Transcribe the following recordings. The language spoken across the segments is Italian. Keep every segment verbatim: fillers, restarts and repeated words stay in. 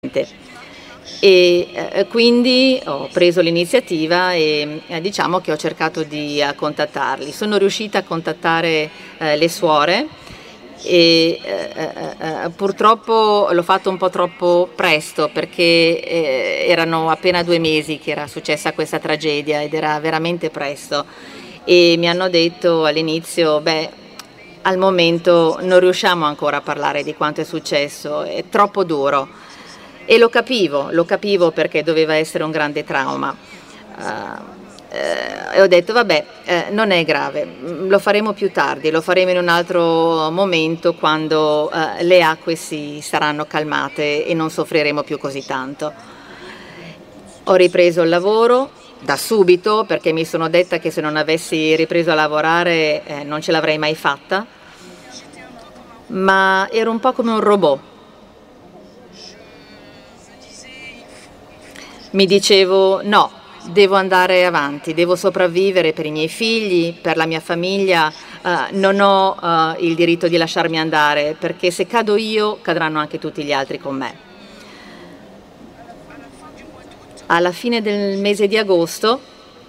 E eh, quindi ho preso l'iniziativa e eh, diciamo che ho cercato di eh, contattarli. Sono riuscita a contattare eh, le suore e eh, eh, purtroppo l'ho fatto un po' troppo presto perché eh, erano appena due mesi che era successa questa tragedia ed era veramente presto e mi hanno detto all'inizio beh al momento non riusciamo ancora a parlare di quanto è successo, è troppo duro. E lo capivo, lo capivo perché doveva essere un grande trauma. Uh, eh, e ho detto, vabbè, eh, non è grave, lo faremo più tardi, lo faremo in un altro momento quando uh, le acque si saranno calmate e non soffriremo più così tanto. Ho ripreso il lavoro da subito perché mi sono detta che se non avessi ripreso a lavorare eh, non ce l'avrei mai fatta, ma ero un po' come un robot. Mi dicevo no, devo andare avanti, devo sopravvivere per i miei figli, per la mia famiglia, uh, non ho uh, il diritto di lasciarmi andare perché se cado io cadranno anche tutti gli altri con me. Alla fine del mese di agosto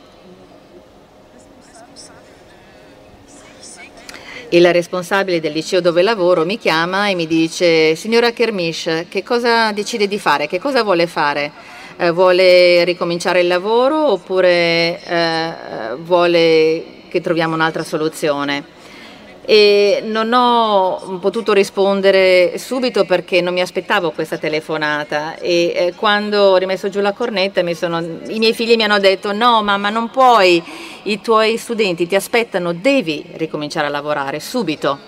il responsabile del liceo dove lavoro mi chiama e mi dice signora Kermish, che cosa decide di fare, che cosa vuole fare? Eh, vuole ricominciare il lavoro oppure eh, vuole che troviamo un'altra soluzione? E non ho potuto rispondere subito perché non mi aspettavo questa telefonata e eh, quando ho rimesso giù la cornetta mi sono, i miei figli mi hanno detto no mamma non puoi, i tuoi studenti ti aspettano, devi ricominciare a lavorare subito.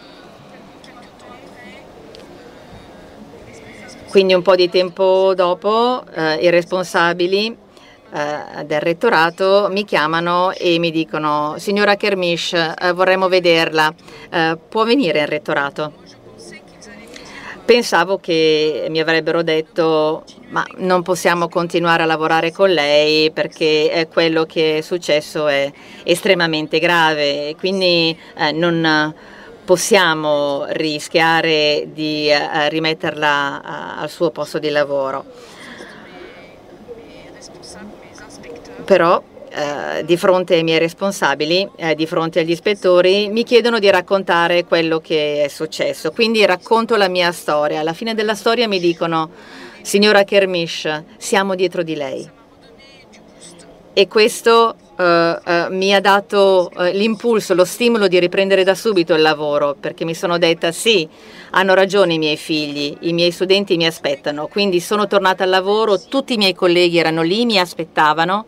Quindi un po' di tempo dopo eh, i responsabili eh, del rettorato mi chiamano e mi dicono signora Kermish, eh, vorremmo vederla, eh, può venire in rettorato? Pensavo che mi avrebbero detto ma non possiamo continuare a lavorare con lei perché eh, quello che è successo è estremamente grave e quindi eh, non possiamo rischiare di eh, rimetterla a, al suo posto di lavoro. Però eh, di fronte ai miei responsabili, eh, di fronte agli ispettori, mi chiedono di raccontare quello che è successo. Quindi racconto la mia storia. Alla fine della storia mi dicono signora Kermish, siamo dietro di lei. E questo eh, eh, mi ha dato eh, l'impulso, lo stimolo di riprendere da subito il lavoro, perché mi sono detta sì, hanno ragione i miei figli, i miei studenti mi aspettano. Quindi sono tornata al lavoro, tutti i miei colleghi erano lì, mi aspettavano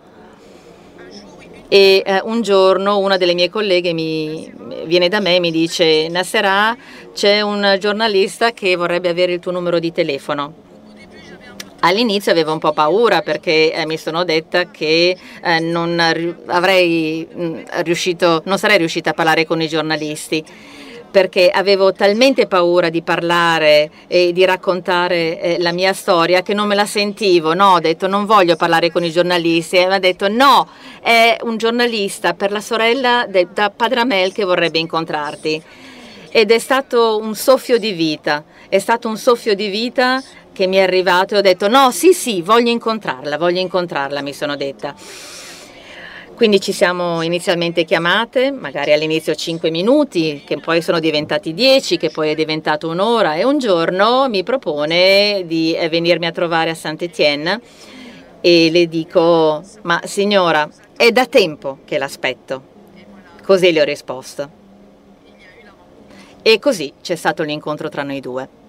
e eh, un giorno una delle mie colleghe mi, viene da me e mi dice Nasserah, c'è un giornalista che vorrebbe avere il tuo numero di telefono. All'inizio avevo un po' paura perché eh, mi sono detta che eh, non avrei mh, riuscito, non sarei riuscita a parlare con i giornalisti perché avevo talmente paura di parlare e di raccontare eh, la mia storia che non me la sentivo. No, ho detto non voglio parlare con i giornalisti e mi ha detto no, è un giornalista per la sorella del da Padre Amel che vorrebbe incontrarti. Ed è stato un soffio di vita, è stato un soffio di vita che mi è arrivato e ho detto no, sì, sì, voglio incontrarla, voglio incontrarla, mi sono detta. Quindi ci siamo inizialmente chiamate, magari all'inizio cinque minuti, che poi sono diventati dieci, che poi è diventato un'ora e un giorno mi propone di venirmi a trovare a Saint-Étienne e le dico ma signora, è da tempo che l'aspetto. Così le ho risposto. E così c'è stato l'incontro tra noi due.